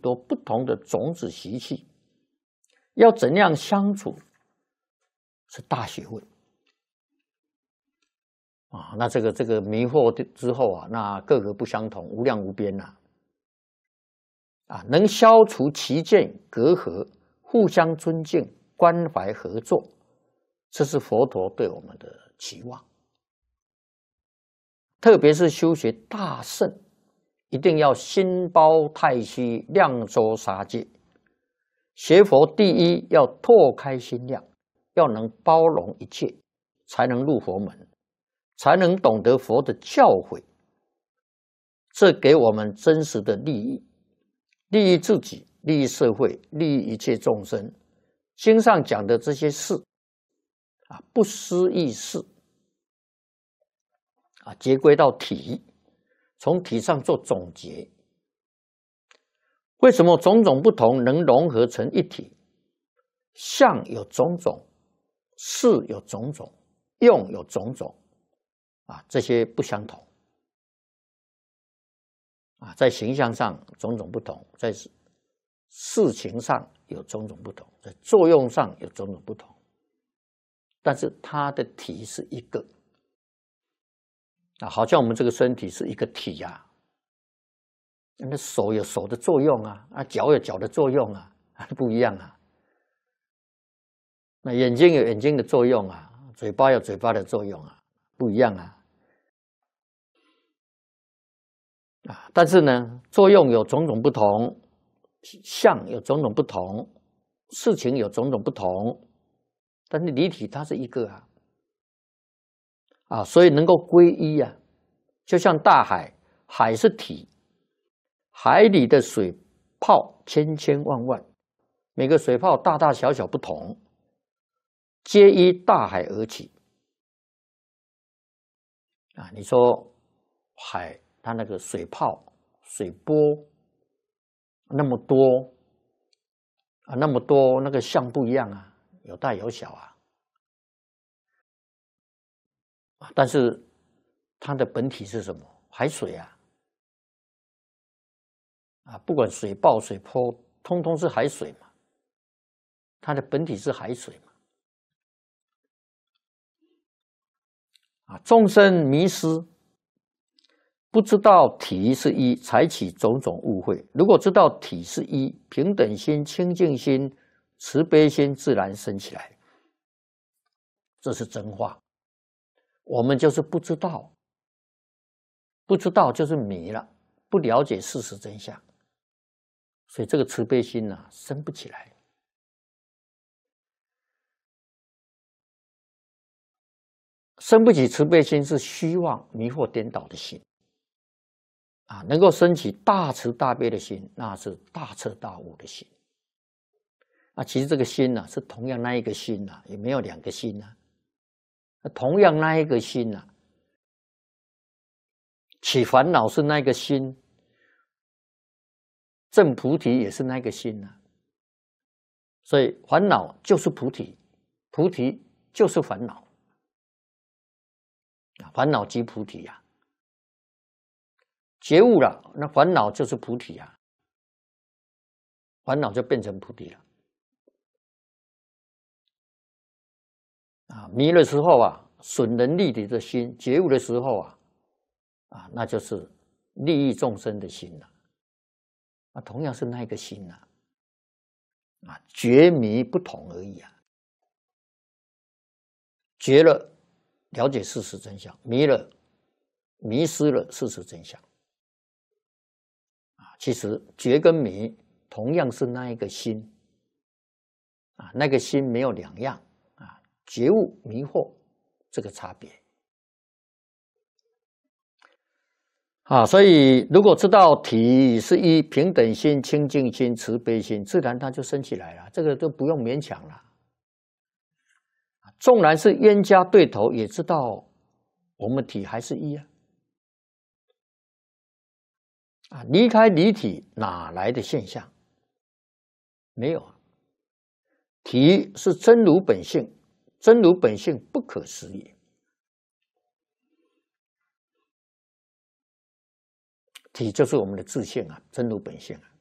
多不同的种子习气，要怎样相处是大学问啊。那这个迷惑之后啊，那各个不相同，无量无边呐。能消除歧见隔阂，互相尊敬、关怀合作，这是佛陀对我们的期望。特别是修学大乘，一定要心包太虚，量周杀戒。学佛第一要拓开心量，要能包容一切，才能入佛门，才能懂得佛的教诲。这给我们真实的利益，利益自己，利益社会，利益一切众生。经上讲的这些事不思议事结归到体，从体上做总结。为什么种种不同能融合成一体？相有种种，事有种种，用有种种这些不相同在形象上种种不同，在事情上有种种不同，在作用上有种种不同，但是它的体是一个好像我们这个身体是一个体那手有手的作用脚有脚的作用不一样那眼睛有眼睛的作用嘴巴有嘴巴的作用不一样但是呢，作用有种种不同，相有种种不同，事情有种种不同，但是离体它是一个所以能够归一就像大海，海是体，海里的水泡千千万万，每个水泡大大小小不同，皆依大海而起你说海它那个水泡水波那么多那么多，那个相不一样有大有小但是它的本体是什么？海水不管水暴水波，通通是海水嘛，它的本体是海水嘛。众生迷失，不知道体是一，才起种种误会。如果知道体是一，平等心、清净心、慈悲心自然生起来，这是真话。我们就是不知道，不知道就是迷了，不了解事实真相，所以这个慈悲心生不起来。生不起慈悲心是虚妄、迷惑颠倒的心能够升起大慈大悲的心，那是大彻大悟的心其实这个心是同样那一个心也没有两个心同样那一个心起烦恼是那个心，证菩提也是那个心所以烦恼就是菩提，菩提就是烦恼烦恼即菩提觉悟了，那烦恼就是菩提烦恼就变成菩提了迷的时候损人利己的心，觉悟的时候那就是利益众生的心了同样是那个心觉迷不同而已觉了了解事实真相，迷了迷失了事实真相其实觉跟迷同样是那一个心那个心没有两样觉悟迷惑这个差别所以如果知道体是一，平等心、清净心、慈悲心，自然它就升起来了，这个都不用勉强了。纵然是冤家对头，也知道我们体还是一离开离体哪来的现象？没有体是真如本性，真如本性不可思议。体就是我们的自性真如本性